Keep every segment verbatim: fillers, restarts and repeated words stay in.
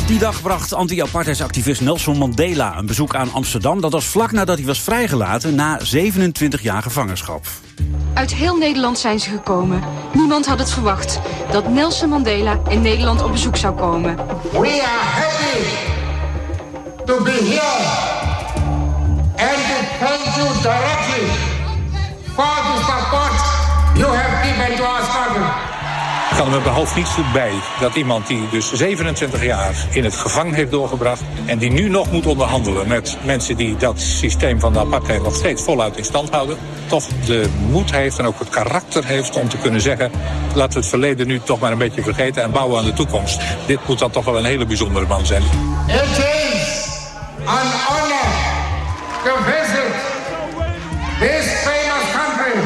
Op die dag bracht anti-apartheidsactivist Nelson Mandela een bezoek aan Amsterdam. Dat was vlak nadat hij was vrijgelaten na zevenentwintig jaar gevangenschap. Uit heel Nederland zijn ze gekomen. Niemand had het verwacht dat Nelson Mandela in Nederland op bezoek zou komen. We are happy to be here and to thank you directly for the support you have given to our struggle. Ik kan er met mijn hoofd niets bij dat iemand die dus zevenentwintig jaar in het gevangen heeft doorgebracht en die nu nog moet onderhandelen met mensen die dat systeem van de apartheid nog steeds voluit in stand houden, toch de moed heeft en ook het karakter heeft om te kunnen zeggen, laten we het verleden nu toch maar een beetje vergeten en bouwen aan de toekomst. Dit moet dan toch wel een hele bijzondere man zijn. It is an honor to visit this famous country.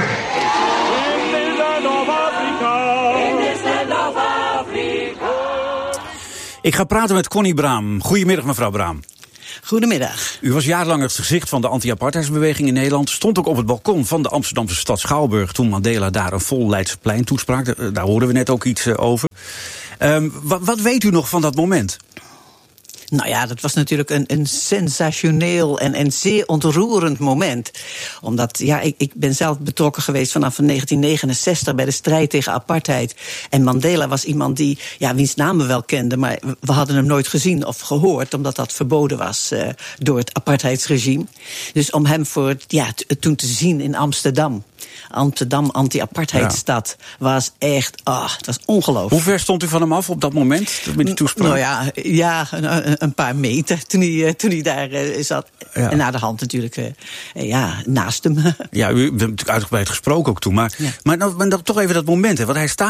Ik ga praten met Connie Braam. Goedemiddag, mevrouw Braam. Goedemiddag. U was jarenlang het gezicht van de anti-apartheidsbeweging in Nederland. Stond ook op het balkon van de Amsterdamse stad Schouwburg toen Mandela daar een vol Leidseplein toesprak. Daar hoorden we net ook iets over. Um, wat, wat weet u nog van dat moment? Nou ja, dat was natuurlijk een, een sensationeel en, en zeer ontroerend moment. Omdat, ja, ik, ik ben zelf betrokken geweest vanaf negentien negenenzestig bij de strijd tegen apartheid. En Mandela was iemand die, ja, wiens naam we wel kenden, maar we hadden hem nooit gezien of gehoord, omdat dat verboden was uh, door het apartheidsregime. Dus om hem voor, ja, t- toen te zien in Amsterdam. Amsterdam, anti-apartheidstad, ja. was echt, ah, oh, het was ongelooflijk. Hoe ver stond u van hem af op dat moment, met die toespraak? Nou ja, ja een, een paar meter toen hij, toen hij daar uh, zat. Ja. En na de hand natuurlijk, uh, ja, naast hem. Ja, u hebt natuurlijk uitgebreid gesproken ook toen. Maar, ja. maar, nou, maar toch even dat moment, hè, want hij staat